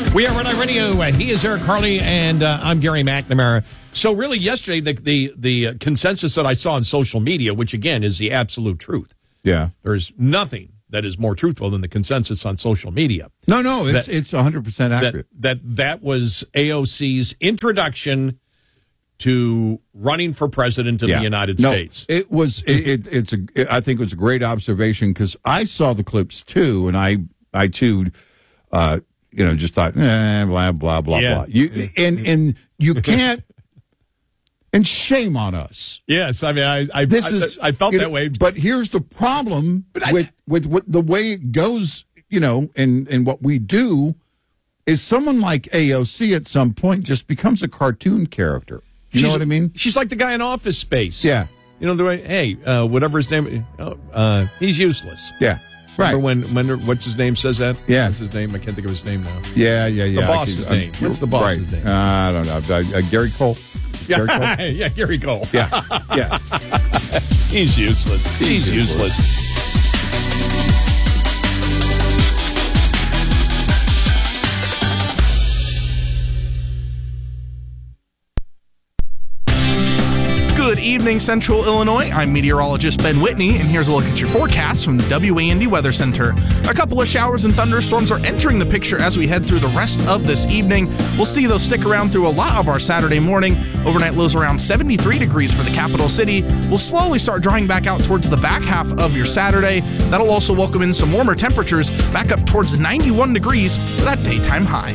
We are Red Eye Radio. He is Eric Harley, and I'm Gary McNamara. So really, yesterday, the consensus that I saw on social media, which, again, is the absolute truth. Yeah. There's nothing that is more truthful than the consensus on social media. No, it's 100% accurate. That was AOC's introduction to running for president of the United States. It was. I think it was a great observation because I saw the clips too, and I too, just thought, blah blah blah blah. And you can't. And shame on us. Yes, I mean, I felt that way. But here's the problem with what, the way it goes, and what we do is someone like AOC at some point just becomes a cartoon character. You know what I mean? She's like the guy in Office Space. Yeah. The way, hey, whatever his name, he's useless. Yeah. Right. Remember when what's his name says that? Yeah. What's his name? I can't think of his name now. Yeah. The boss's name. What's the boss's name? I don't know. Gary Cole. Gary Cole? Yeah, Gary Cole. Yeah. He's useless. She's useless. Good evening, Central Illinois. I'm meteorologist Ben Whitney, and here's a look at your forecast from the WAND Weather Center. A couple of showers and thunderstorms are entering the picture as we head through the rest of this evening. We'll see those stick around through a lot of our Saturday morning. Overnight lows around 73 degrees for the capital city. We'll slowly start drying back out towards the back half of your Saturday. That'll also welcome in some warmer temperatures back up towards 91 degrees for that daytime high.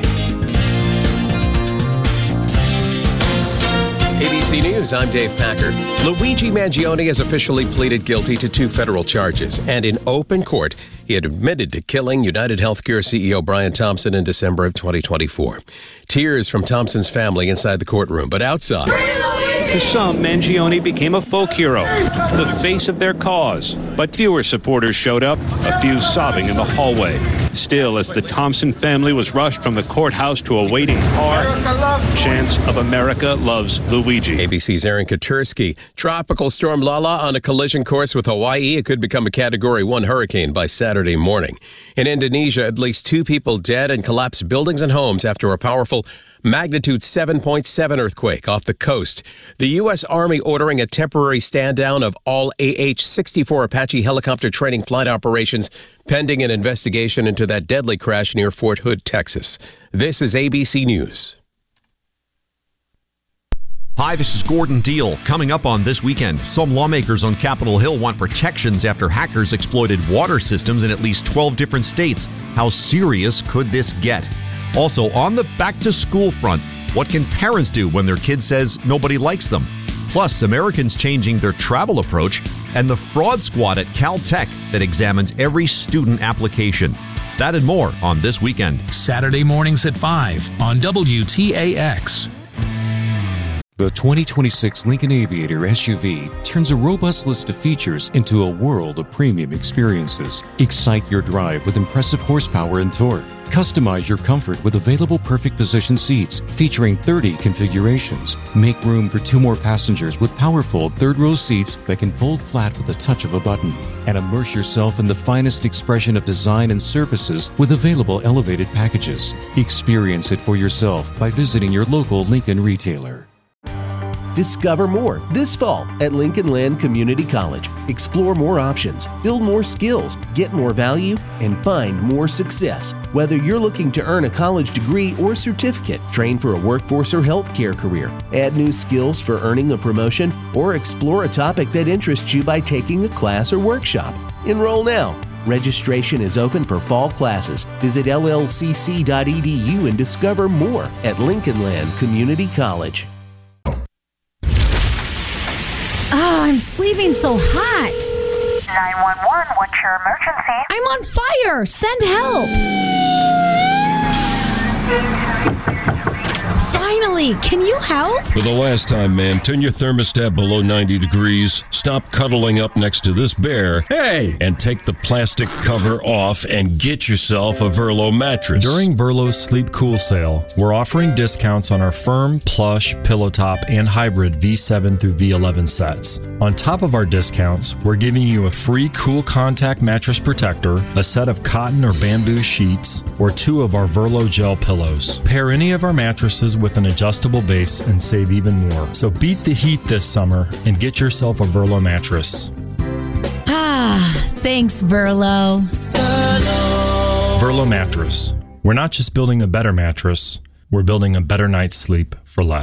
ABC News, I'm Dave Packer. Luigi Mangione has officially pleaded guilty to 2 federal charges, and in open court, he had admitted to killing United Healthcare CEO Brian Thompson in December of 2024. Tears from Thompson's family inside the courtroom, but outside. To some, Mangione became a folk hero, the face of their cause. But fewer supporters showed up, a few sobbing in the hallway. Still, as the Thompson family was rushed from the courthouse to a waiting car, chants of America loves Luigi. ABC's Aaron Katursky. Tropical storm Lala on a collision course with Hawaii. It could become a Category 1 hurricane by Saturday morning. In Indonesia, at least 2 people dead and collapsed buildings and homes after a powerful magnitude 7.7 earthquake off the coast. The U.S. Army ordering a temporary stand down of all AH-64 Apache helicopter training flight operations pending an investigation into that deadly crash near Fort Hood, Texas. This is ABC News. Hi, this is Gordon Deal. Coming up on This Weekend, some lawmakers on Capitol Hill want protections after hackers exploited water systems in at least 12 different states. How serious could this get? Also, on the back-to-school front, what can parents do when their kid says nobody likes them? Plus, Americans changing their travel approach, and the fraud squad at Caltech that examines every student application. That and more on This Weekend. Saturday mornings at 5 on WTAX. The 2026 Lincoln Aviator SUV turns a robust list of features into a world of premium experiences. Excite your drive with impressive horsepower and torque. Customize your comfort with available perfect position seats featuring 30 configurations. Make room for 2 more passengers with powerful third-row seats that can fold flat with the touch of a button. And immerse yourself in the finest expression of design and services with available elevated packages. Experience it for yourself by visiting your local Lincoln retailer. Discover more this fall at Lincoln Land Community College. Explore more options, build more skills, get more value, and find more success. Whether you're looking to earn a college degree or certificate, train for a workforce or healthcare career, add new skills for earning a promotion, or explore a topic that interests you by taking a class or workshop. Enroll now. Registration is open for fall classes. Visit llcc.edu and discover more at Lincoln Land Community College. Oh, I'm sleeping so hot. 911, what's your emergency? I'm on fire. Send help. Finally. Charlie, can you help? For the last time, ma'am, turn your thermostat below 90 degrees, stop cuddling up next to this bear, and take the plastic cover off and get yourself a Verlo mattress. During Verlo's Sleep Cool sale, we're offering discounts on our firm, plush, pillow top, and hybrid V7 through V11 sets. On top of our discounts, we're giving you a free Cool Contact mattress protector, a set of cotton or bamboo sheets, or 2 of our Verlo gel pillows. Pair any of our mattresses with an adjustable base and save even more. So beat the heat this summer and get yourself a Verlo mattress. Thanks, Verlo. Verlo mattress. We're not just building a better mattress, we're building a better night's sleep for less.